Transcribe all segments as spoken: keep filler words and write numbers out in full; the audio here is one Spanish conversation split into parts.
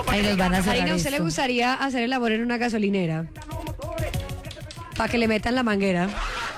Ahí nos van a cerrar Karina, ¿a usted le esto. gustaría hacer el labor en una gasolinera? Para que le metan la manguera.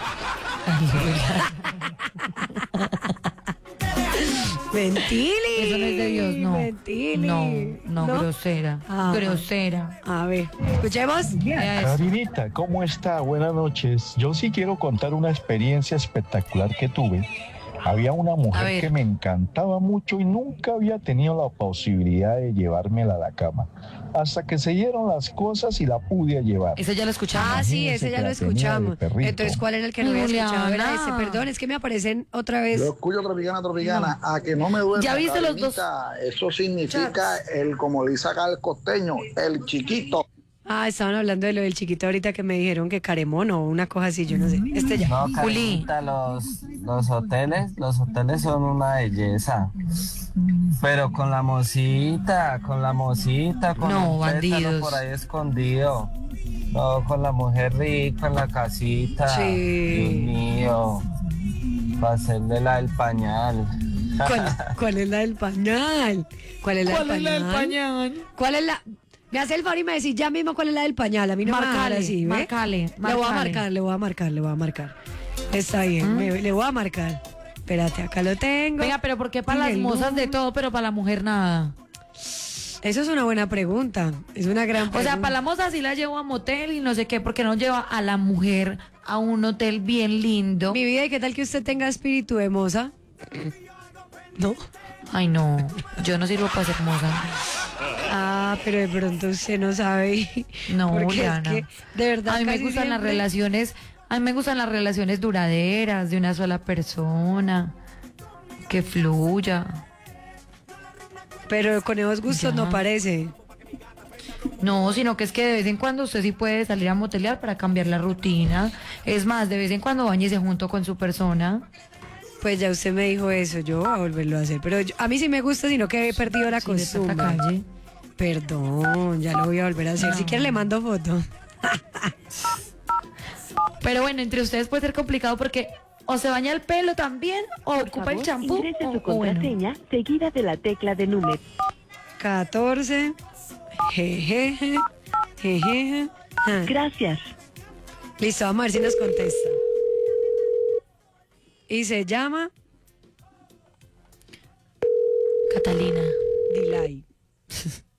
Mentili. Eso no es de Dios, no. Mentili. No, no, grosera. Ah. Grosera. A ver, escuchemos. Vea eso. Karinita, ¿cómo está? Buenas noches. Yo sí quiero contar una experiencia espectacular que tuve. Había una A mujer ver. que me encantaba mucho y nunca había tenido la posibilidad de llevármela a la cama. Hasta que se dieron las cosas y la pude llevar. Eso ya lo escuchamos. Ah, sí, Imagínese ese que ya lo la tenía de escuchamos. perrito. Entonces, ¿cuál era el que no había escuchado? Era Juliana. ese, perdón, es que me aparecen otra vez. Yo escucho tropicana, tropicana, a que no me duele. ¿Ya viste los dos? Eso significa el, como le dice acá el costeño, el chiquito. Ah, estaban hablando de lo del chiquito ahorita que me dijeron que Caremón o una cosa así, yo no sé. Este ya. No, Juli. Karinita, los, los hoteles, los hoteles son una belleza. Pero con la mosita, con la mosita, con No, un pétalo bandidos. por ahí escondido. No, con la mujer rica en la casita. Sí. Dios mío. Para hacerle la del pañal. ¿Cuál, cuál es la del pañal? ¿Cuál es la del pañal? pañal? ¿Cuál es la...? Me hace el favor y me decís ya mismo cuál es la del pañal. A mí no me Marcale, así, ¿ve? marcale, Le voy a marcale. marcar, le voy a marcar, le voy a marcar. Está bien, me- le voy a marcar. Espérate, acá lo tengo. Venga, pero ¿por qué para las Dímelo. mozas de todo, pero para la mujer nada? Eso es una buena pregunta. Es una gran O pregunta. sea, para la moza sí la llevo a motel y no sé qué, porque no lleva a la mujer a un hotel bien lindo. Mi vida, ¿y qué tal que usted tenga espíritu de moza? ¿No? Ay, no, yo no sirvo para ser moza. Ah, pero de pronto usted no sabe. No, Porque Juliana. es que, de verdad, A mí me casi gustan las siempre- relaciones, a mí me gustan las relaciones duraderas, de una sola persona, que fluya. Pero con esos gustos Ya. no parece. No, sino que es que de vez en cuando usted sí puede salir a motelear para cambiar la rutina. Es más, de vez en cuando bañese junto con su persona. Pues ya usted me dijo eso, yo voy a volverlo a hacer. Pero yo- a mí sí me gusta, sino que he perdido la Sí, de tanta costumbre. calle. Perdón, ya lo voy a volver a hacer. Si quiere le mando foto. Pero bueno, entre ustedes puede ser complicado porque o se baña el pelo también, o Por ocupa el favor, champú, ingrese o, su o bueno. contraseña seguida de la tecla de número. catorce. Jejeje. Jejeje. Ah. Gracias. Listo, vamos a ver si nos contesta. Y se llama Catalina. Delay.